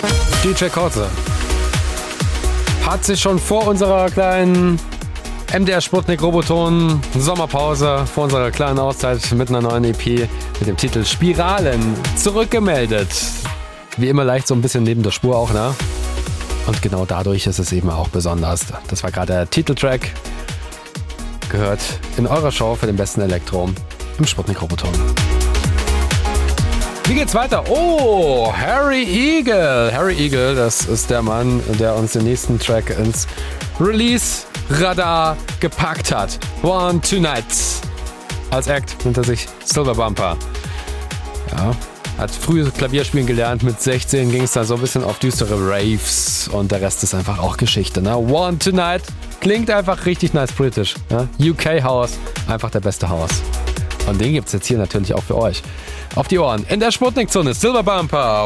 DJ Kotze hat sich schon vor unserer kleinen MDR Sputnik Roboton Sommerpause, vor unserer kleinen Auszeit mit einer neuen EP mit dem Titel Spiralen zurückgemeldet. Wie immer leicht so ein bisschen neben der Spur auch, ne? Und genau dadurch ist es eben auch besonders. Das war gerade der Titeltrack. Gehört in eurer Show für den besten Elektro im Sputnik Roboton. Wie geht's weiter? Oh, Harry Eagle. Harry Eagle, das ist der Mann, der uns den nächsten Track ins Release-Radar gepackt hat. One Tonight. Als Act nennt er sich Silver Bumper. Ja, hat früh Klavierspielen gelernt. Mit 16 ging es dann so ein bisschen auf düstere Raves. Und der Rest ist einfach auch Geschichte. Ne? One Tonight klingt einfach richtig nice britisch. Ja? UK House, einfach der beste House. Und den gibt's jetzt hier natürlich auch für euch. Auf die Ohren in der Sputnik-Zone, Silver Bumper.